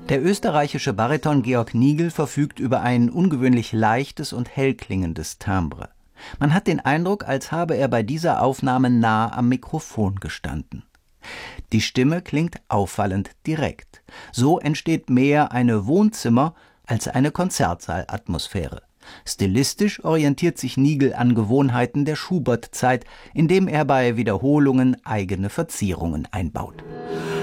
Der österreichische Bariton Georg Nigel verfügt über ein ungewöhnlich leichtes und hell klingendes Timbre. Man hat den Eindruck, als habe er bei dieser Aufnahme nah am Mikrofon gestanden. Die Stimme klingt auffallend direkt. So entsteht mehr eine Wohnzimmer- als eine Konzertsaalatmosphäre. Stilistisch orientiert sich Nigel an Gewohnheiten der Schubert-Zeit, indem er bei Wiederholungen eigene Verzierungen einbaut.